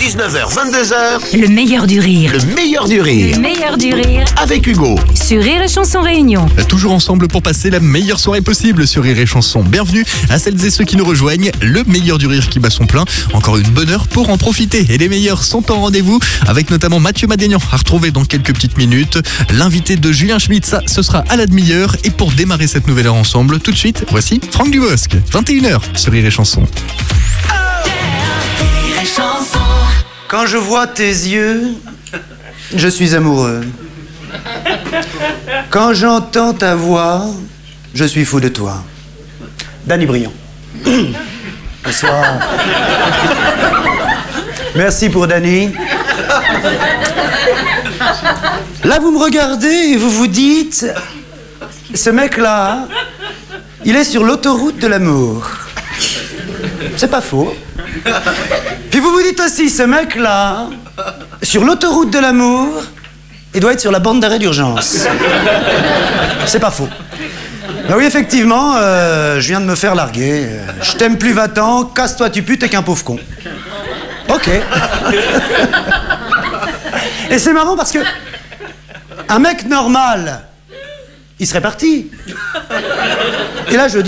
19h, 22h, Le meilleur du rire. le meilleur du rire. Le meilleur du rire. Avec Hugo. Sur Rire et Chanson Réunion. Toujours ensemble pour passer la meilleure soirée possible sur Rire et Chanson. Bienvenue à celles et ceux qui nous rejoignent. Le meilleur du rire qui bat son plein. Encore une bonne heure pour en profiter. Et les meilleurs sont en rendez-vous avec notamment Mathieu Madénian à retrouver dans quelques petites minutes. L'invité de Julien Schmitt, ça, ce sera à la demi-heure. Et pour démarrer cette nouvelle heure ensemble, tout de suite, voici Franck Dubosc. 21h sur Rire et Chanson. Quand je vois tes yeux, je suis amoureux. Quand j'entends ta voix, je suis fou de toi. Danny Briand. Bonsoir. Merci pour Danny. Là, vous me regardez et vous vous dites, ce mec-là, il est sur l'autoroute de l'amour. C'est pas faux. Puis vous vous dites aussi, ce mec-là, sur l'autoroute de l'amour, il doit être sur la bande d'arrêt d'urgence. C'est pas faux. Ben oui, effectivement, je viens de me faire larguer. Je t'aime plus, va-t'en, casse-toi, tu putes, t'es qu'un pauvre con. Ok. Et c'est marrant parce que un mec normal, il serait parti. Et là, je dis,